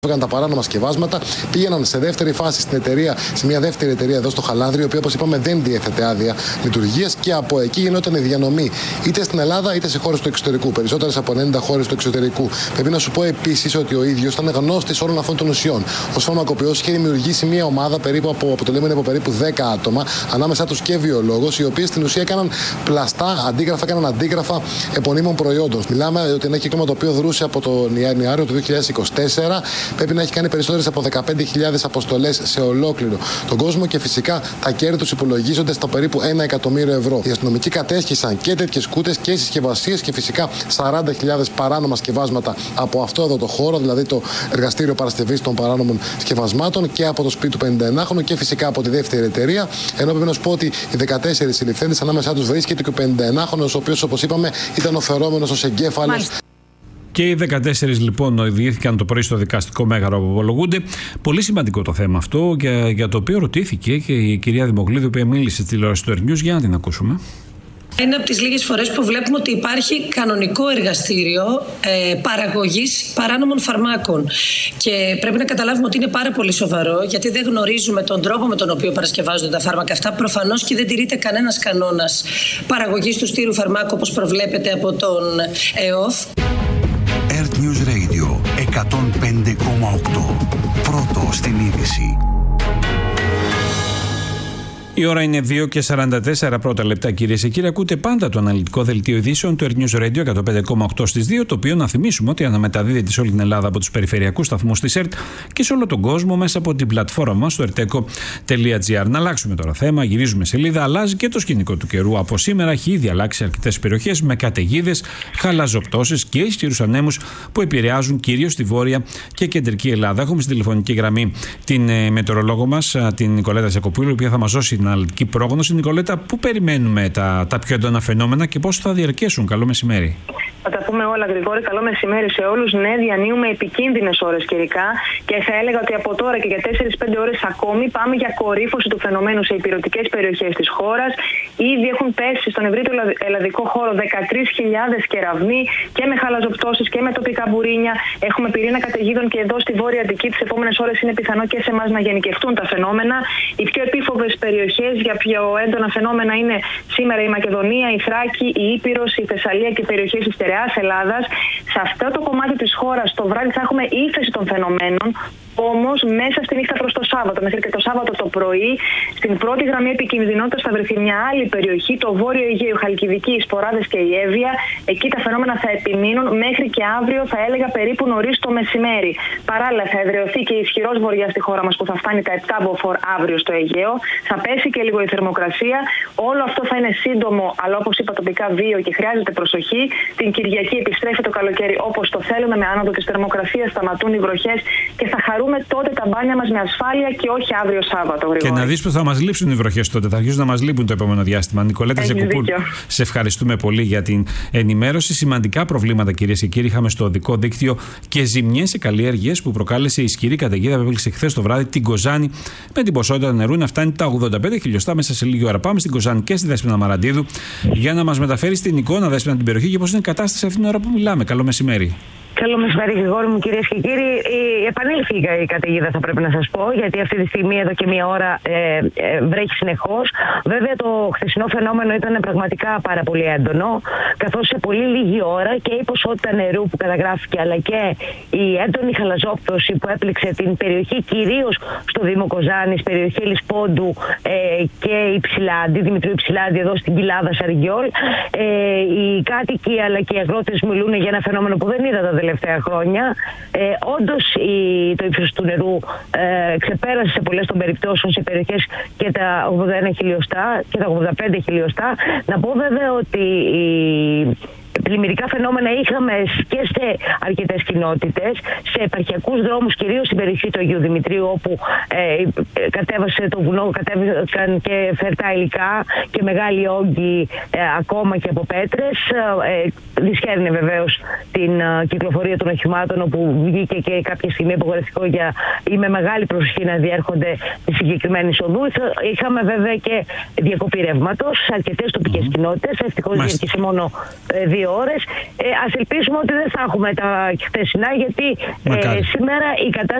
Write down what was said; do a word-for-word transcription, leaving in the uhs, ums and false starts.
Έφυγαν τα παράνομα σκευάσματα, πήγαιναν σε δεύτερη φάση στην εταιρεία, σε μια δεύτερη εταιρεία εδώ στο Χαλάνδρι, η οποία, όπως είπαμε, δεν διέθετε άδεια λειτουργίας, και από εκεί γινόταν η διανομή είτε στην Ελλάδα είτε σε χώρες του εξωτερικού. Περισσότερες από ενενήντα χώρες του εξωτερικού. Πρέπει να σου πω επίσης ότι ο ίδιος ήταν γνώστης όλων αυτών των ουσιών. Ως φαρμακοποιός είχε δημιουργήσει μια ομάδα περίπου από, αποτελούμενη από περίπου δέκα άτομα, ανάμεσά τους και βιολόγος, οι οποίοι στην ουσία έκαναν πλαστά αντίγραφα, έκαναν αντίγραφα επωνύμων προϊόντων. Μιλάμε ότι ένα κύκλωμα το οποίο δρούσε από τον Ιανουάριο του δύο χιλιάδες είκοσι τέσσερα. Πρέπει να έχει κάνει περισσότερες από δεκαπέντε χιλιάδες αποστολές σε ολόκληρο τον κόσμο, και φυσικά τα κέρδη τους υπολογίζονται στο περίπου ένα εκατομμύριο ευρώ. Οι αστυνομικοί κατέσχισαν και τέτοιες κούτες και συσκευασίες και φυσικά σαράντα χιλιάδες παράνομα σκευάσματα από αυτό εδώ το χώρο, δηλαδή το εργαστήριο παρασκευής των παράνομων σκευασμάτων, και από το σπίτι του πενηνταενάχρονου και φυσικά από τη δεύτερη εταιρεία. Ενώ πρέπει να σου πω ότι οι δεκατέσσερις συλληφθέντες, ανάμεσά τους βρίσκεται και ο πενηνταενάχρονος, ο οποίος, όπως είπαμε, ήταν ο φερόμενος ως εγκέφαλος. Και οι δεκατέσσερις λοιπόν οδηγήθηκαν το πρωί στο δικαστικό μέγαρο που απολογούνται. Πολύ σημαντικό το θέμα αυτό, για, για το οποίο ρωτήθηκε και η κυρία Δημοκλήδη, η οποία μίλησε στη τηλεόραση του Ερνιούς. Για να την ακούσουμε. Είναι από τις λίγες φορές που βλέπουμε ότι υπάρχει κανονικό εργαστήριο ε, παραγωγής παράνομων φαρμάκων. Και πρέπει να καταλάβουμε ότι είναι πάρα πολύ σοβαρό, γιατί δεν γνωρίζουμε τον τρόπο με τον οποίο παρασκευάζονται τα φάρμακα αυτά. Προφανώς και δεν τηρείται κανένας κανόνας παραγωγής του στήρου φαρμάκου, όπως προβλέπεται από τον ΕΟΦ. Earth News Radio εκατόν πέντε κόμμα οκτώ. Πρώτο στην είδηση. Η ώρα είναι δύο και σαράντα τέσσερα πρώτα λεπτά, κυρίες και κύριοι. Ακούτε πάντα το αναλυτικό δελτίο ειδήσεων του Earth News Radio εκατόν πέντε κόμμα οκτώ στις δύο, το οποίο να θυμίσουμε ότι αναμεταδίδεται σε όλη την Ελλάδα από τους περιφερειακούς σταθμούς της ΕΡΤ και σε όλο τον κόσμο μέσα από την πλατφόρμα μας στο ερτέκο τελεία τζι άρ. Να αλλάξουμε τώρα θέμα, γυρίζουμε σελίδα. Αλλάζει και το σκηνικό του καιρού. Από σήμερα έχει ήδη αλλάξει αρκετές περιοχές με καταιγίδες, χαλαζοπτώσεις και ισχυρούς ανέμους που επηρεάζουν κυρίως τη βόρεια και κεντρική Ελλάδα. Έχουμε στην τηλεφωνική γραμμή την ε, μετεωρολόγο μας, την Νικολέτα Ζακοπούλου, η οποία θα μας δώσει την αναλυτική πρόγνωση. Νικολέτα, πού περιμένουμε τα, τα πιο έντονα φαινόμενα και πώς θα διαρκέσουν? Καλό μεσημέρι. Θα τα πούμε όλα, Γρηγόρη. Καλό μεσημέρι σε όλους. Ναι, διανύουμε επικίνδυνες ώρες καιρικά και θα έλεγα ότι από τώρα και για τέσσερις πέντε ώρες ακόμη πάμε για κορύφωση του φαινομένου σε υπηρετικές περιοχές της χώρας. Ήδη έχουν πέσει στον ευρύτερο ελλαδικό χώρο δεκατρείς χιλιάδες κεραυνοί και με χαλαζοπτώσεις και με τοπικά μπουρίνια. Έχουμε πυρήνα καταιγίδων και εδώ στη Βόρεια Αττική. Τις επόμενες ώρες είναι πιθανό και σε εμάς να γενικευτούν τα φαινόμενα. Οι πιο επίφοβες περιοχές για πιο έντονα φαινόμενα είναι σήμερα η Μακεδονία, η Θράκη, η Ήπειρος, η Θεσσαλία και οι περιοχές της Στερεάς Ελλάδας. Σε αυτό το κομμάτι της χώρας το βράδυ θα έχουμε ύφεση των φαινομένων. Όμως, μέσα στη νύχτα προς το Σάββατο, μέχρι και το Σάββατο το πρωί, στην πρώτη γραμμή επικινδυνότητας θα βρεθεί μια άλλη περιοχή, το Βόρειο Αιγαίο, Χαλκιδική, οι Σποράδες και η Εύβοια. Εκεί τα φαινόμενα θα επιμείνουν μέχρι και αύριο, θα έλεγα περίπου νωρίς το μεσημέρι. Παράλληλα, θα εδραιωθεί και ισχυρός βορειά στη χώρα μας που θα φτάνει τα επτά μποφόρ αύριο στο Αιγαίο. Θα πέσει και λίγο η θερμοκρασία. Όλο αυτό θα είναι σύντομο, αλλά όπως είπα, τοπικά βίαιο και χρειάζεται προσοχή. Την Κυριακή επιστρέφει το καλοκαίρι όπως το θέλουμε, με άνοδο της θερμοκρασίας, σταματούν οι βροχές και θα χαρούμε τότε τα μπάνια μας με ασφάλεια και όχι αύριο Σάββατο. Γρηγόρη. Και να δεις που θα μας λείψουν οι βροχές τότε. Θα αρχίσουν να μας λείπουν το επόμενο διάστημα. Νικολέτα Ζακοπούλου, σε ευχαριστούμε πολύ για την ενημέρωση. Σημαντικά προβλήματα, κυρίες και κύριοι, είχαμε στο οδικό δίκτυο και ζημιές σε καλλιέργειες που προκάλεσε ισχυρή καταιγίδα που έπληξε χθες το βράδυ την Κοζάνη, με την ποσότητα νερού να φτάνει τα ογδόντα πέντε χιλιοστά μέσα σε λίγη ώρα. Πάμε στην Κοζάνη και στη Δέσποινα Μαραντίδου για να μας μεταφέρει την εικόνα, Δέσποινα, την περιοχή και πώς είναι η κατάσταση αυτήν την ώρα που μιλάμε. Καλό μεσημέρι. Καλό μεσημέρι, Γρηγόρη μου, κυρίες και κύριοι. Επανήλθε η καταιγίδα, θα πρέπει να σας πω, γιατί αυτή τη στιγμή εδώ και μία ώρα ε, ε, βρέχει συνεχώς. Βέβαια, το χθεσινό φαινόμενο ήταν πραγματικά πάρα πολύ έντονο, καθώς σε πολύ λίγη ώρα και η ποσότητα νερού που καταγράφηκε, αλλά και η έντονη χαλαζόπτωση που έπληξε την περιοχή, κυρίως στο Δήμο Κοζάνης, περιοχή Λισπόντου ε, και Υψηλάντη, Δημητρίου Υψηλάντη, εδώ στην κοιλάδα Σαριγγιόλ. Ε, οι κάτοικοι αλλά και οι αγρότες μιλούν για ένα φαινόμενο που δεν είδα τα τελευταία χρόνια. Ε, όντως η, το ύψος του νερού ε, ξεπέρασε σε πολλές των περιπτώσεων σε περιοχές και τα ογδόντα ένα χιλιοστά και τα ογδόντα πέντε χιλιοστά. Να πω βέβαια ότι η πλημμυρικά φαινόμενα είχαμε και σε αρκετές κοινότητες, σε επαρχιακούς δρόμους, κυρίως στην περιοχή του Αγίου Δημητρίου, όπου ε, κατέβασε το βουνό, κατέβηκαν και φερτά υλικά και μεγάλοι όγκοι ε, ακόμα και από πέτρες. Ε, δυσχέρνε βεβαίως την ε, κυκλοφορία των οχημάτων, όπου βγήκε και κάποια στιγμή απογορευτικό για ή με μεγάλη προσοχή να διέρχονται τη συγκεκριμένη οδού. Είχαμε βέβαια και διακοπή ρεύματος σε αρκετές τοπικές mm-hmm. κοινότητες. Ευτυχώς διήρκησε μόνο ε, δύο ώρες. Ε, ας ελπίσουμε ότι δεν θα έχουμε τα χθεσινά, γιατί ε, σήμερα η κατάσταση